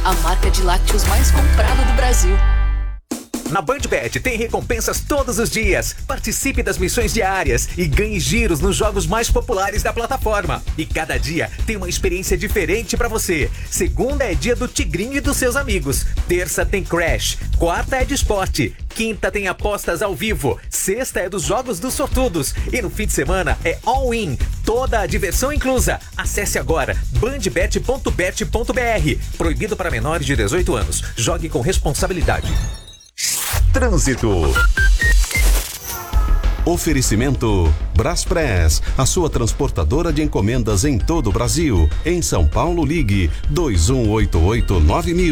a marca de lácteos mais comprada do Brasil. Na BandBet tem recompensas todos os dias. Participe das missões diárias e ganhe giros nos jogos mais populares da plataforma. E cada dia tem uma experiência diferente pra você. Segunda é dia do Tigrinho e dos seus amigos. Terça tem Crash. Quarta é de esporte. Quinta tem apostas ao vivo. Sexta é dos jogos dos sortudos. E no fim de semana é all-in. Toda a diversão inclusa. Acesse agora bandbet.bet.br. Proibido para menores de 18 anos. Jogue com responsabilidade. Trânsito. Oferecimento Braspress, a sua transportadora de encomendas em todo o Brasil. Em São Paulo, ligue 2188-9000.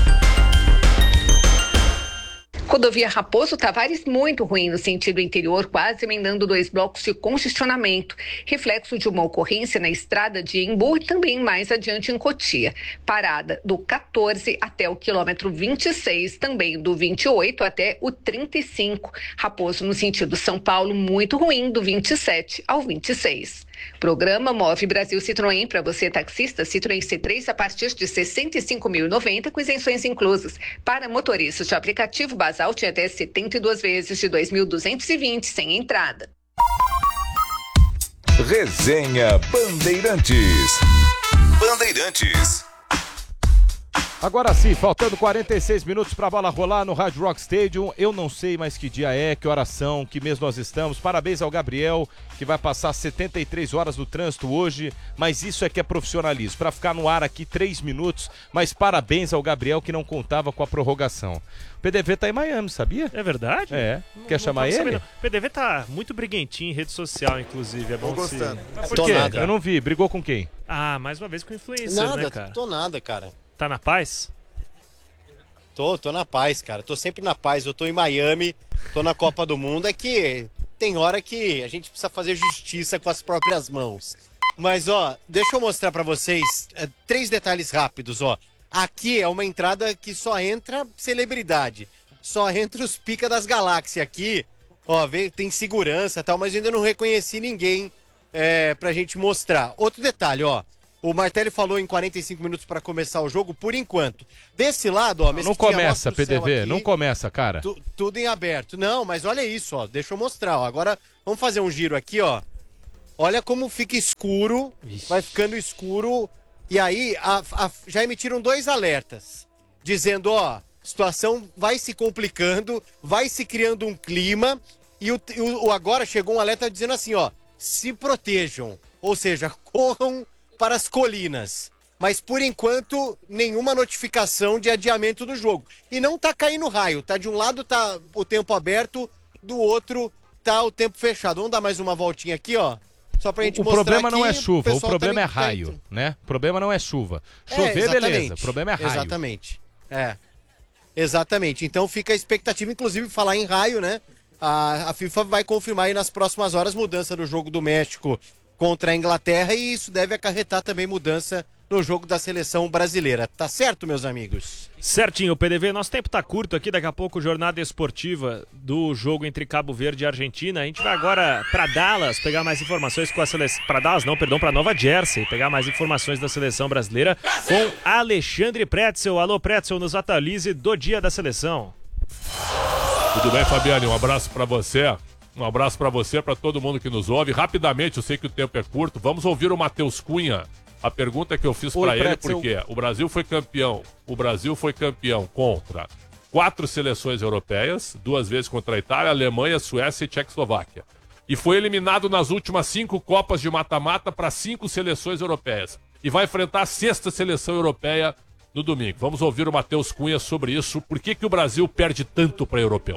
Rodovia Raposo Tavares muito ruim no sentido interior, quase emendando 2 blocos de congestionamento. Reflexo de uma ocorrência na estrada de Embu e também mais adiante em Cotia. Parada do 14 até o quilômetro 26, também do 28 até o 35. Raposo no sentido São Paulo muito ruim do 27 ao 26. Programa Move Brasil Citroën para você taxista Citroën C3 a partir de R$ 65.090 com isenções inclusas. Para motoristas de aplicativo Basal tinha até 72 vezes de 2.220 sem entrada. Resenha Bandeirantes. Bandeirantes. Agora sim, faltando 46 minutos para a bola rolar no Hard Rock Stadium. Eu não sei mais que dia é, que horas são, que mês nós estamos. Parabéns ao Gabriel, que vai passar 73 horas no trânsito hoje. Mas isso é que é profissionalismo. Para ficar no ar aqui 3 minutos. Mas parabéns ao Gabriel, que não contava com a prorrogação. O PDV tá em Miami, sabia? É verdade? É. Quer chamar ele? O PDV tá muito briguentinho em rede social, inclusive. É bom gostando. Por quê? Eu não vi. Brigou com quem? Ah, mais uma vez com influencer, né, cara? Tô nada, cara. Tá na paz? Tô na paz, cara. Tô sempre na paz. Eu tô em Miami, tô na Copa do Mundo. É que tem hora que a gente precisa fazer justiça com as próprias mãos. Mas, ó, deixa eu mostrar pra vocês 3 detalhes rápidos, ó. Aqui é uma entrada que só entra celebridade. Só entra os pica das galáxias aqui. Ó, tem segurança e tal, mas eu ainda não reconheci ninguém pra gente mostrar. Outro detalhe, ó. O Martelli falou em 45 minutos para começar o jogo, por enquanto. Desse lado, ó... Não começa, PDV, aqui, não começa, cara. Tudo em aberto. Não, mas olha isso, ó. Deixa eu mostrar, ó. Agora, vamos fazer um giro aqui, ó. Olha como fica escuro, vai ficando escuro. E aí, já emitiram 2 alertas, dizendo, ó, a situação vai se complicando, vai se criando um clima. E agora chegou um alerta dizendo assim, ó, se protejam. Ou seja, corram para as colinas, mas por enquanto nenhuma notificação de adiamento do jogo. E não tá caindo raio, tá? De um lado tá o tempo aberto, do outro tá o tempo fechado. Vamos dar mais uma voltinha aqui, ó. Só pra gente mostrar. O problema não é aqui, chuva, o problema é raio, né? O problema não é chuva. Chover, beleza, o problema é raio. Exatamente. Exatamente. Então fica a expectativa, inclusive falar em raio, né? A FIFA vai confirmar aí nas próximas horas mudança no jogo do México contra a Inglaterra e isso deve acarretar também mudança no jogo da seleção brasileira. Tá certo, meus amigos? Certinho, PDV. Nosso tempo tá curto aqui, daqui a pouco jornada esportiva do jogo entre Cabo Verde e Argentina. A gente vai agora para Dallas pegar mais informações com a seleção... Para Dallas não, perdão, para Nova Jersey, pegar mais informações da seleção brasileira com Alexandre Pretzel. Alô, Pretzel, nos atualize do dia da seleção. Tudo bem, Fabiane? Um abraço para você. Um abraço para você, para todo mundo que nos ouve. Rapidamente, eu sei que o tempo é curto. Vamos ouvir o Matheus Cunha. A pergunta que eu fiz para ele, porque o Brasil foi campeão. O Brasil foi campeão contra 4 seleções europeias, 2 vezes contra a Itália, Alemanha, Suécia e Tchecoslováquia. E foi eliminado nas últimas 5 Copas de mata-mata para 5 seleções europeias. E vai enfrentar a 6ª seleção europeia no domingo. Vamos ouvir o Matheus Cunha sobre isso. Por que o Brasil perde tanto para europeu?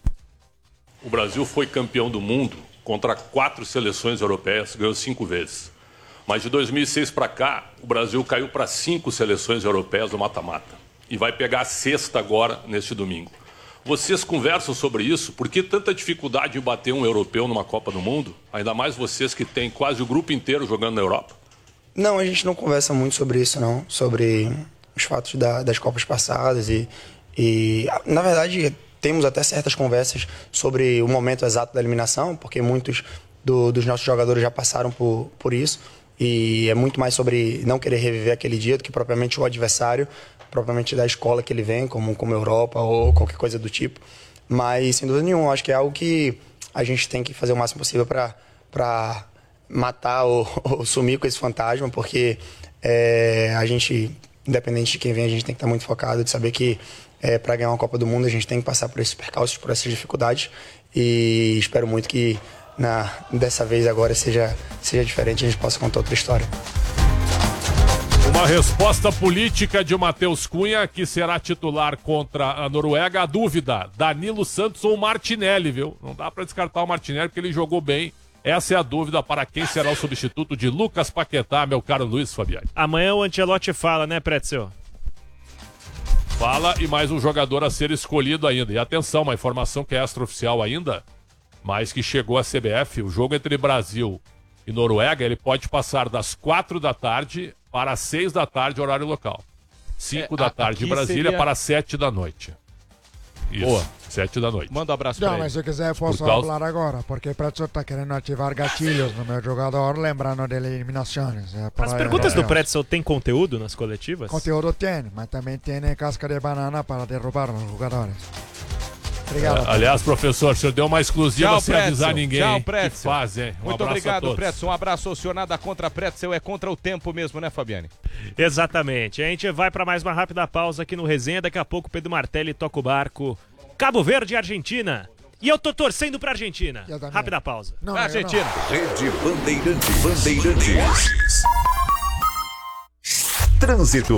O Brasil foi campeão do mundo contra 4 seleções europeias, ganhou 5 vezes. Mas de 2006 para cá, o Brasil caiu para 5 seleções europeias no mata-mata. E vai pegar a 6ª agora, neste domingo. Vocês conversam sobre isso? Por que tanta dificuldade em bater um europeu numa Copa do Mundo? Ainda mais vocês que têm quase o grupo inteiro jogando na Europa. Não, a gente não conversa muito sobre isso, não. Sobre os fatos das Copas passadas. E na verdade... Temos até certas conversas sobre o momento exato da eliminação, porque muitos dos nossos jogadores já passaram por isso. E é muito mais sobre não querer reviver aquele dia do que propriamente o adversário. propriamente da escola que ele vem, como Europa ou qualquer coisa do tipo. Mas, sem dúvida nenhuma, acho que é algo que a gente tem que fazer o máximo possível para matar ou sumir com esse fantasma, porque a gente, independente de quem vem, a gente tem que estar muito focado, de saber que para ganhar uma Copa do Mundo a gente tem que passar por esses percalços, por essas dificuldades, e espero muito que dessa vez agora seja diferente e a gente possa contar outra história. Uma resposta política de Matheus Cunha, que será titular contra a Noruega. A dúvida, Danilo Santos ou Martinelli, viu? Não dá para descartar o Martinelli porque ele jogou bem. Essa é a dúvida para quem será o substituto de Lucas Paquetá, meu caro Luiz Fabiani. Amanhã o Ancelotti fala, né, Pretzel? Fala, e mais um jogador a ser escolhido ainda. E atenção, uma informação que é extraoficial ainda, mas que chegou à CBF, o jogo entre Brasil e Noruega, ele pode passar das 4 da tarde para as 6 da tarde, horário local. 5 da tarde em Brasília para 7 da noite. Isso, boa. 7 da noite. Manda um abraço pra ele. Mas se quiser posso falar agora, porque o Pretzel está querendo ativar gatilhos no meu jogador, lembrando de eliminações. As perguntas do Pretzel tem conteúdo nas coletivas? Conteúdo tem, mas também tem casca de banana para derrubar os jogadores. Obrigado. Aliás, professor, o senhor deu uma exclusiva Tchau, sem avisar ninguém. Tchau, Pretzel. Que faz, hein? Muito obrigado, Pretzel. Um abraço. O senhor nada contra Pretzel, é contra o tempo mesmo, né, Fabiane? Exatamente. A gente vai para mais uma rápida pausa aqui no Resenha. Daqui a pouco o Pedro Martelli toca o barco. Cabo Verde e Argentina. E eu tô torcendo pra Argentina. Rápida pausa. Não, Argentina. Rede Bandeirantes. Trânsito.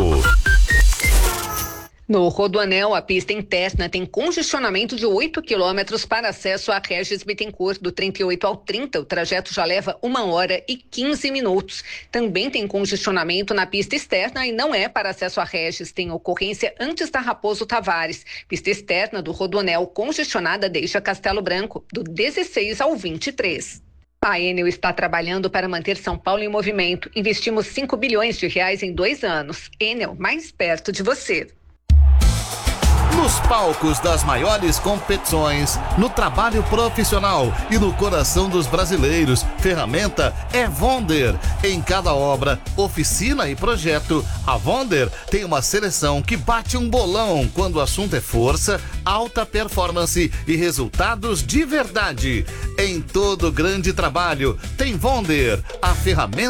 No Rodoanel, a pista interna tem congestionamento de 8 quilômetros para acesso a Regis Bittencourt. Do 38 ao 30, o trajeto já leva 1 hora e 15 minutos. Também tem congestionamento na pista externa e não é para acesso a Regis. Tem ocorrência antes da Raposo Tavares. Pista externa do Rodoanel congestionada desde a Castelo Branco, do 16 ao 23. A Enel está trabalhando para manter São Paulo em movimento. Investimos 5 bilhões de reais em 2 anos. Enel, mais perto de você. Nos palcos das maiores competições, no trabalho profissional e no coração dos brasileiros, ferramenta é Wonder. Em cada obra, oficina e projeto, a Wonder tem uma seleção que bate um bolão quando o assunto é força, alta performance e resultados de verdade. Em todo grande trabalho, tem Wonder, a ferramenta